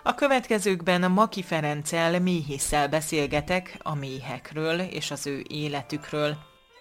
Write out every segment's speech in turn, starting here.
A következőkben a Maki Ferenccel, méhésszel beszélgetek a méhekről és az ő életükről.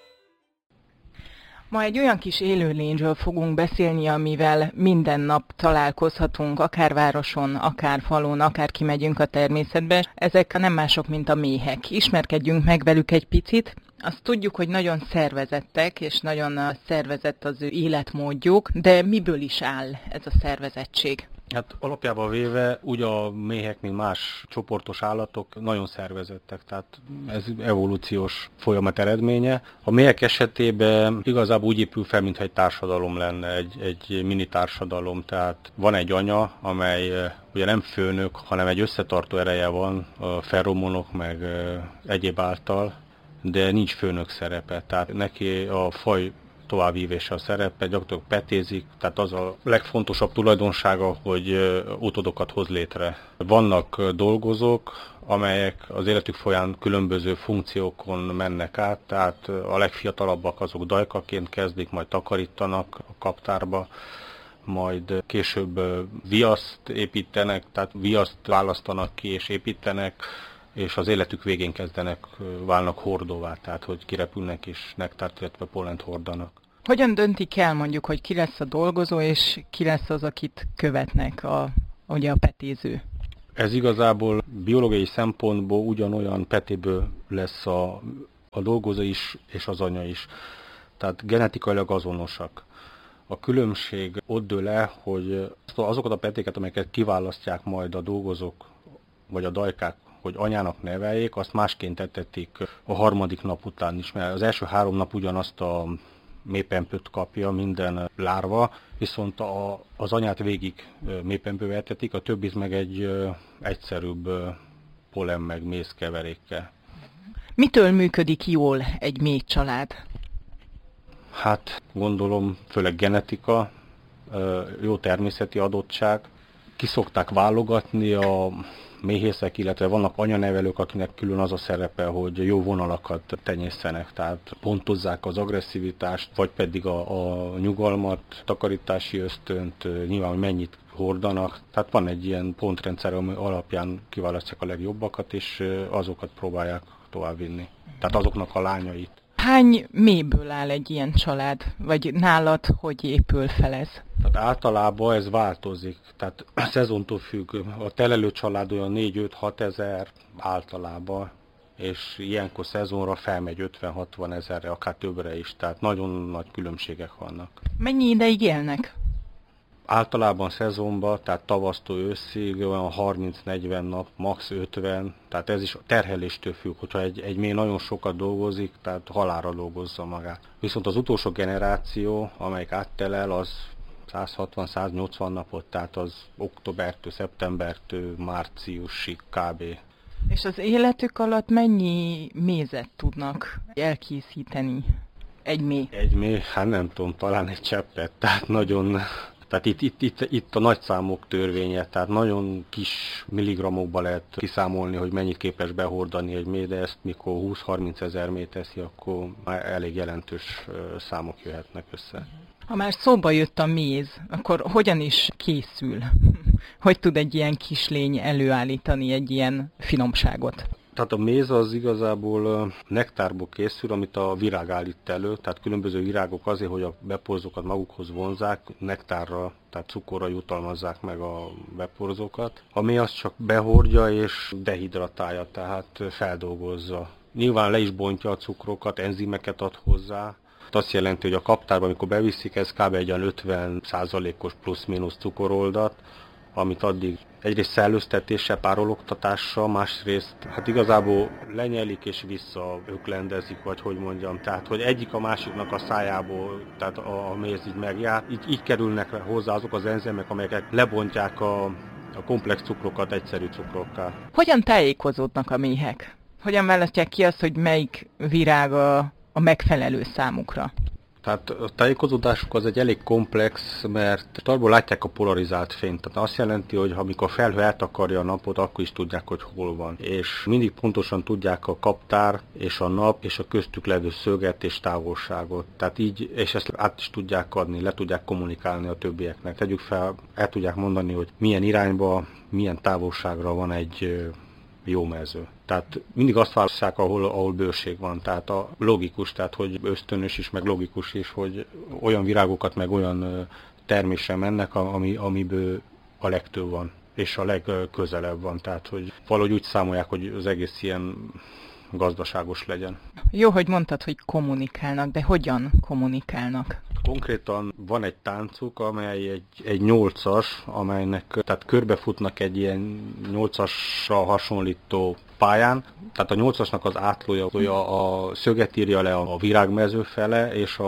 Ma egy olyan kis élőlényről fogunk beszélni, amivel minden nap találkozhatunk, akár városon, akár falun, akár kimegyünk a természetbe. Ezek nem mások, mint a méhek. Ismerkedjünk meg velük egy picit. Azt tudjuk, hogy nagyon szervezettek, és nagyon szervezett az ő életmódjuk, de miből is áll ez a szervezettség? Hát alapjában véve úgy a méhek, mint más csoportos állatok nagyon szervezettek, tehát ez evolúciós folyamat eredménye. A méhek esetében igazából úgy épül fel, mintha egy társadalom lenne, egy mini társadalom, tehát van egy anya, amely ugye nem főnök, hanem egy összetartó ereje van a feromonok meg egyéb által, de nincs főnök szerepe, tehát neki a faj továbbvívése a szerepe, gyakorlatilag petézik, tehát az a legfontosabb tulajdonsága, hogy utódokat hoz létre. Vannak dolgozók, amelyek az életük folyamán különböző funkciókon mennek át, tehát a legfiatalabbak azok dajkaként kezdik, majd takarítanak a kaptárba, majd később viaszt építenek, tehát viaszt választanak ki és építenek, és az életük végén válnak hordóvá, tehát hogy kirepülnek és nektárt, illetve pollent hordanak. Hogyan döntik el mondjuk, hogy ki lesz a dolgozó, és ki lesz az, akit követnek, ugye a petéző? Ez igazából biológiai szempontból ugyanolyan petéből lesz a dolgozó is, és az anya is. Tehát genetikailag azonosak. A különbség ott dől el, hogy azokat a petéket, amelyeket kiválasztják majd a dolgozók, vagy a dajkák, hogy anyának neveljék, azt másként etetik a harmadik nap után is, mert az első 3 nap ugyanazt a mélypempőt kapja minden lárva, viszont az anyát végig mélypempővel etetik, a többit meg egy egyszerűbb polen meg méz keverékkel. Mitől működik jól egy méh család? Hát gondolom főleg genetika, jó természeti adottság. Ki szokták válogatni a méhészek, illetve vannak anyanevelők, akinek külön az a szerepe, hogy jó vonalakat tenyészenek, tehát pontozzák az agresszivitást, vagy pedig a nyugalmat, takarítási ösztönt, nyilván, hogy mennyit hordanak. Tehát van egy ilyen pontrendszer, ami alapján kiválasztják a legjobbakat, és azokat próbálják továbbvinni. Tehát azoknak a lányait. Hány mélyből áll egy ilyen család? Vagy nálad hogy épül fel ez? Tehát általában ez változik, tehát a szezontól függ. A telelő család olyan 4-5-6 ezer általában, és ilyenkor szezonra felmegy 50-60 ezerre, akár többre is, tehát nagyon nagy különbségek vannak. Mennyi ideig élnek? Általában szezonban, tehát tavasztól őszig olyan 30-40 nap, max. 50, tehát ez is a terheléstől függ, hogyha egy méh nagyon sokat dolgozik, tehát halálra dolgozza magát. Viszont az utolsó generáció, amelyik áttelel, az 160-180 napot, tehát az októbertől, szeptembertől, márciusig kb. És az életük alatt mennyi mézet tudnak elkészíteni egy méh? Egy méh, hát nem tudom, talán egy cseppet, tehát nagyon... Tehát itt a nagyszámok törvénye, tehát nagyon kis milligramokba lehet kiszámolni, hogy mennyit képes behordani egy méh, de ezt mikor 20-30 ezer méh teszi, akkor már elég jelentős számok jöhetnek össze. Ha már szóba jött a méz, akkor hogyan is készül? Hogy tud egy ilyen kislény előállítani egy ilyen finomságot? Tehát a méz az igazából nektárból készül, amit a virág állít elő, tehát különböző virágok azért, hogy a beporzókat magukhoz vonzák, nektárra, tehát cukorra jutalmazzák meg a beporzókat. A méh az csak behordja és dehidratálja, tehát feldolgozza. Nyilván le is bontja a cukrokat, enzimeket ad hozzá. Azt jelenti, hogy a kaptárban, amikor beviszik, ez kb. Egy 50%-os plusz-minusz cukoroldat, amit addig egyrészt szellőztetéssel, párologtatással, másrészt hát igazából lenyelik és visszaöklendezik, vagy hogy mondjam. Tehát, hogy egyik a másiknak a szájából, tehát a méz így megjár. Így kerülnek hozzá azok az enzimek, amelyek lebontják a komplex cukrokat egyszerű cukrokká. Hogyan tájékozódnak a méhek? Hogyan választják ki azt, hogy melyik virág a megfelelő számukra? Tehát a tájékozódásuk az egy elég komplex, mert arból látják a polarizált fényt. Tehát azt jelenti, hogy amikor a felhő eltakarja a napot, akkor is tudják, hogy hol van. És mindig pontosan tudják a kaptár és a nap és a köztük levő szöget és távolságot. Tehát így, és ezt át is tudják adni, le tudják kommunikálni a többieknek. Tegyük fel, el tudják mondani, hogy milyen irányba, milyen távolságra van egy jó mező. Tehát mindig azt választják, ahol bőség van. Tehát a logikus, tehát hogy ösztönös is, meg logikus is, hogy olyan virágokat, meg olyan termésre mennek, amiből a legtöbb van, és a legközelebb van. Tehát, hogy valahogy úgy számolják, hogy az egész ilyen gazdaságos legyen. Jó, hogy mondtad, hogy kommunikálnak, de hogyan kommunikálnak? Konkrétan van egy táncuk, amely egy 8-as, amelynek tehát körbefutnak egy ilyen 8-asra hasonlító pályán. Tehát a 8-asnak az átlója a szöget írja le a virágmező fele, és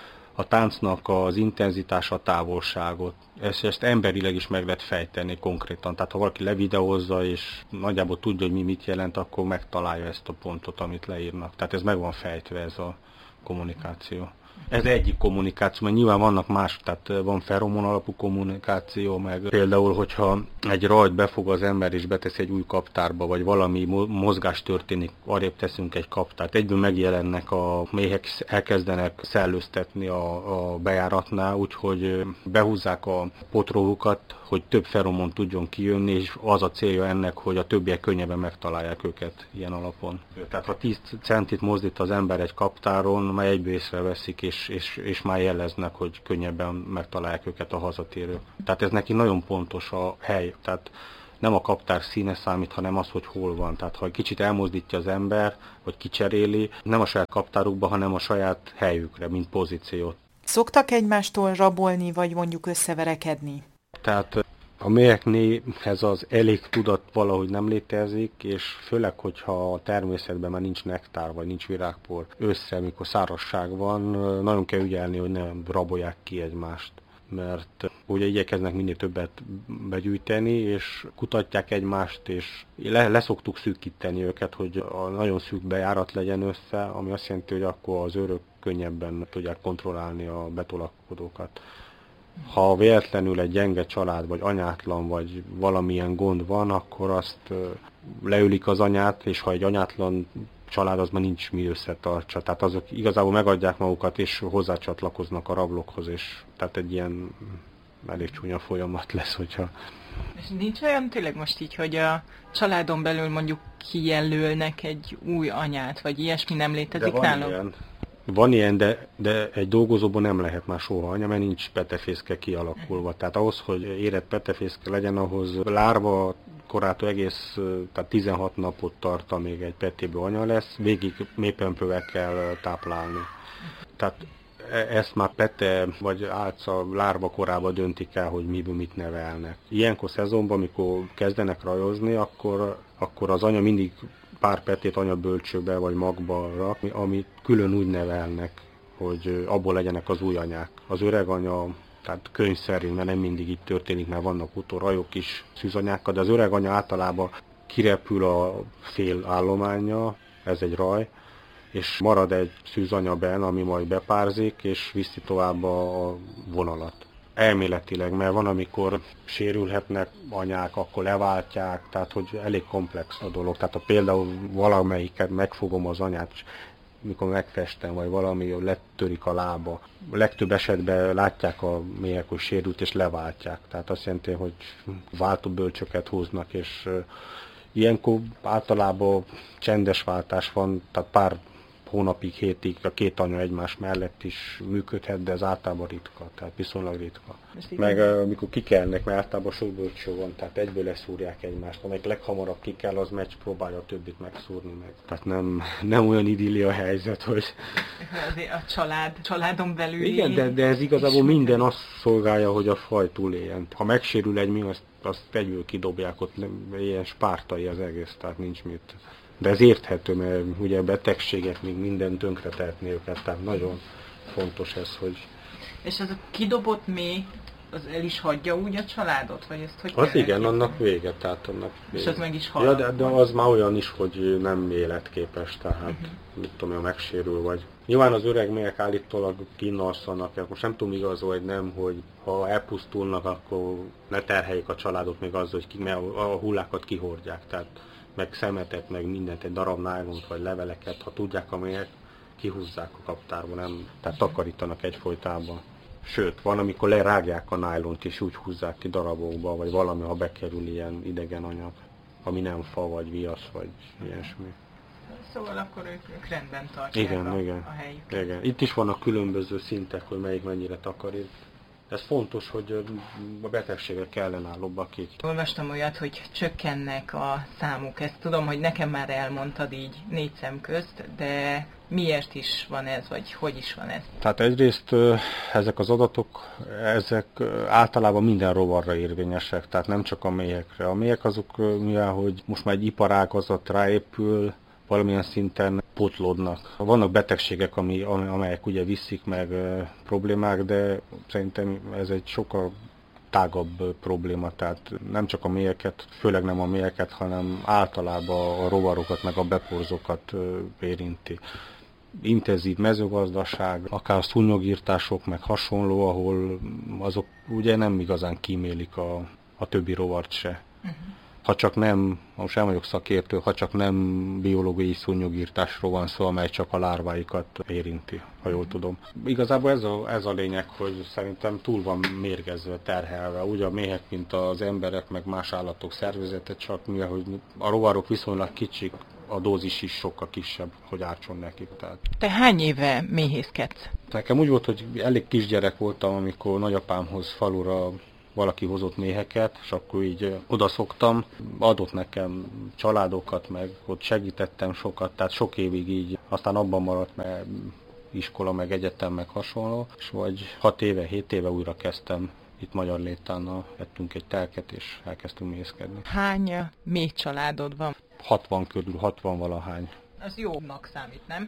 a táncnak az intenzitása, a távolságot. Ezt emberileg is meg lehet fejteni konkrétan. Tehát ha valaki levideózza, és nagyjából tudja, hogy mit jelent, akkor megtalálja ezt a pontot, amit leírnak. Tehát ez meg van fejtve, ez a kommunikáció. Ez egyik kommunikáció, mert nyilván vannak más, tehát van feromon alapú kommunikáció, meg például, hogyha egy rajt befog az ember és beteszi egy új kaptárba, vagy valami mozgás történik, arrébb teszünk egy kaptárt, egyből megjelennek a méhek, elkezdenek szellőztetni a bejáratnál, úgyhogy behúzzák a potróhukat, hogy több feromon tudjon kijönni, és az a célja ennek, hogy a többiek könnyebben megtalálják őket ilyen alapon. Tehát ha 10 centit mozdít az ember egy kaptáron, már egyből észreveszik, és már jeleznek, hogy könnyebben megtalálják őket a hazatérők. Tehát ez neki nagyon pontos a hely. Tehát nem a kaptár színe számít, hanem az, hogy hol van. Tehát ha egy kicsit elmozdítja az ember, vagy kicseréli, nem a saját kaptárukba, hanem a saját helyükre, mint pozíciót. Szoktak egymástól rabolni, vagy mondjuk összeverekedni? Tehát a méheknéhez az elég tudat valahogy nem létezik, és főleg, hogyha a természetben már nincs nektár, vagy nincs virágpor, ősszel, mikor szárazság van, nagyon kell ügyelni, hogy ne rabolják ki egymást. Mert ugye igyekeznek minél többet begyűjteni, és kutatják egymást, és leszoktuk szűkíteni őket, hogy a nagyon szűk bejárat legyen össze, ami azt jelenti, hogy akkor az őrök könnyebben tudják kontrollálni a betolakodókat. Ha véletlenül egy gyenge család, vagy anyátlan, vagy valamilyen gond van, akkor azt leülik az anyát, és ha egy anyátlan család, az már nincs mi összetartsa. Tehát azok igazából megadják magukat, és hozzácsatlakoznak a rablókhoz, és tehát egy ilyen elég csúnya folyamat lesz, hogyha... És nincs olyan tényleg most így, hogy a családon belül mondjuk kijelölnek egy új anyát, vagy ilyesmi nem létezik náluk? Van ilyen, de egy dolgozóban nem lehet már soha anya, mert nincs petefészke kialakulva. Tehát ahhoz, hogy érett petefészke legyen, ahhoz lárva korától egész, tehát 16 napot tart, amíg egy petéből anya lesz, végig mélypömpövel kell táplálni. Tehát ezt már pete vagy álca lárva korában döntik el, hogy miből mit nevelnek. Ilyenkor szezonban, amikor kezdenek rajozni, akkor az anya mindig pár petét anyabölcsőbe vagy magba rak, amit külön úgy nevelnek, hogy abból legyenek az új anyák. Az öreg anya, tehát könyv szerint, mert nem mindig így történik, mert vannak utórajok is szűzanyákkal, de az öreg anya általában kirepül a fél állománya, ez egy raj, és marad egy szűzanya benn, ami majd bepárzik, és viszi tovább a vonalat. Elméletileg, mert van, amikor sérülhetnek anyák, akkor leváltják, tehát hogy elég komplex a dolog. Tehát ha például valamelyiket megfogom az anyát, mikor megfestem, vagy valami, letörik a lába. A legtöbb esetben látják a méhek, hogy sérült, és leváltják. Tehát azt jelenti, hogy váltóbölcsöket húznak, és ilyenkor általában csendes váltás van, tehát pár hónapig, hétig a két anya egymás mellett is működhet, de ez általában ritka, tehát viszonylag ritka. Meg amikor kikelnek, mert általában sok bölcső van, tehát egyből leszúrják egymást, amelyik leghamarabb kikel, az meccs próbálja a többit megszúrni meg. Tehát nem olyan idilli a helyzet, hogy... A családon belül... Igen, de ez igazából minden azt szolgálja, hogy a faj túléljen. Ha megsérül egy mi, azt egyből kidobják, ott ilyen spártai az egész, tehát nincs mit. De ez érthető, mert ugye betegségek még minden tönkretehetné őket, tehát nagyon fontos ez, hogy... És az a kidobott méh, az el is hagyja úgy a családot? Vagy ezt hogy az igen, annak vége, tehát annak vége. És az meg is hal. Ja, de az már olyan is, hogy nem életképes, tehát mit tudom én, megsérül, vagy... Nyilván az öreg méhek állítólag kínalszanak, most nem tudom igaz, vagy nem, hogy ha elpusztulnak, akkor ne terheljék a családot még azzal, hogy a hullákat kihordják, tehát meg szemetet, meg mindent, egy darab nájlont, vagy leveleket, ha tudják a méhek, kihúzzák a kaptárba, nem, tehát takarítanak egyfolytában. Sőt, van, amikor lerágják a nájlont és úgy húzzák ki darabokba, vagy valami, ha bekerül ilyen idegen anyag, ami nem fa, vagy viasz, vagy ilyesmi. Szóval akkor ők rendben tartják igen. a helyüket. Igen. Itt is vannak különböző szintek, hogy melyik mennyire takarít. Ez fontos, hogy a betegségek ellenállóbbak így. Olvastam olyat, hogy csökkennek a számuk. Ezt tudom, hogy nekem már elmondtad így 4 szem közt, de miért is van ez, vagy hogy is van ez? Tehát egyrészt ezek az adatok, ezek általában minden rovarra érvényesek, tehát nem csak a méhekre. A méhek azok, mivel hogy most már egy iparágazatra épül, valamilyen szinten pótlódnak. Vannak betegségek, amelyek ugye viszik meg problémák, de szerintem ez egy sokkal tágabb probléma, tehát nem csak a méheket, főleg nem a méheket, hanem általában a rovarokat, meg a beporzókat érinti. Intenzív mezőgazdaság, akár a szúnyogírtások, meg hasonló, ahol azok ugye nem igazán kímélik a többi rovart se. Ha csak nem, most nem vagyok szakértő, ha csak nem biológiai szúnyogírtásról van szó, amely csak a lárváikat érinti, ha jól tudom. Igazából ez a lényeg, hogy szerintem túl van mérgezve, terhelve, úgy a méhek, mint az emberek, meg más állatok szervezete, csak mivel, hogy a rovarok viszonylag kicsik, a dózis is sokkal kisebb, hogy ártson nekik. Tehát. Te hány éve méhészkedsz? Nekem úgy volt, hogy elég kisgyerek voltam, amikor nagyapámhoz falura valaki hozott méheket, és akkor így odaszoktam, adott nekem családokat, meg ott segítettem sokat, tehát sok évig így, aztán abban maradt, mert iskola, meg egyetem, meg hasonló, és vagy 6 éve, 7 éve újra kezdtem itt Magyar Létánnal, vettünk egy telket, és elkezdtünk méhészkedni. Hány méh családod van? 60 körül, 60 valahány. Az jónak számít, nem?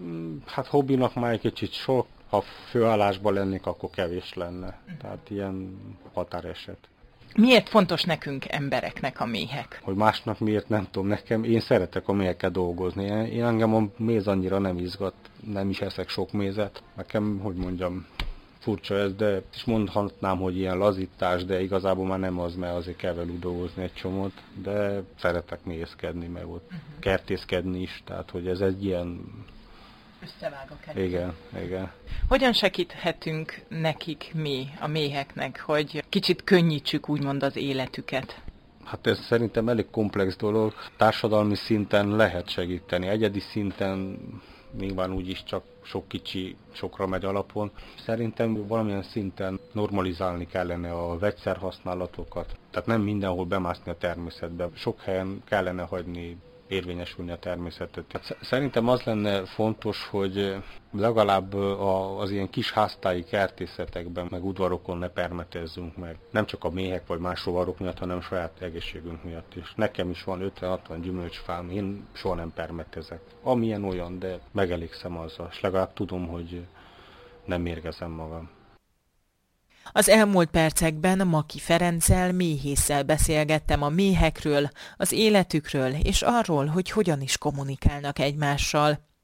Hát hobbinak már egy kicsit sok, ha főállásban lennék, akkor kevés lenne. Tehát ilyen határeset. Miért fontos nekünk embereknek a méhek? Hogy másnak miért, nem tudom, nekem, én szeretek a méhekkel dolgozni. Én engem a méz annyira nem izgat, nem is eszek sok mézet. Nekem, hogy mondjam, furcsa ez, de is mondhatnám, hogy ilyen lazítás, de igazából már nem az, mert azért kell velük dolgozni egy csomót, de szeretek méhészkedni, meg ott kertészkedni is, tehát hogy ez egy ilyen... Összevág a kettő. Igen. Hogyan segíthetünk nekik mi, a méheknek, hogy kicsit könnyítsük úgymond az életüket? Hát ez szerintem elég komplex dolog. Társadalmi szinten lehet segíteni, egyedi szinten nyilván úgyis csak sok kicsi sokra megy alapon. Szerintem valamilyen szinten normalizálni kellene a vegyszerhasználatokat. Tehát nem mindenhol bemászni a természetbe. Sok helyen kellene hagyni érvényesülni a természetet. Szerintem az lenne fontos, hogy legalább az ilyen kis háztáji kertészetekben, meg udvarokon ne permetezzünk meg. Nem csak a méhek vagy más rovarok miatt, hanem saját egészségünk miatt is. Nekem is van 50-60 gyümölcsfám, én soha nem permetezek. Amilyen olyan, de megelégszem azzal, és legalább tudom, hogy nem mérgezem magam. Az elmúlt percekben Maki Ferenccel, méhésszel beszélgettem a méhekről, az életükről és arról, hogy hogyan is kommunikálnak egymással.